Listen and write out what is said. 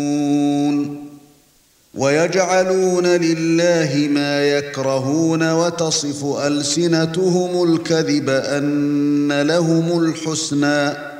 وَيَجْعَلُونَ لِلَّهِ مَا يَكْرَهُونَ وَتَصِفُ أَلْسِنَتُهُمُ الْكَذِبَ أَنَّ لَهُمُ الْحُسْنَى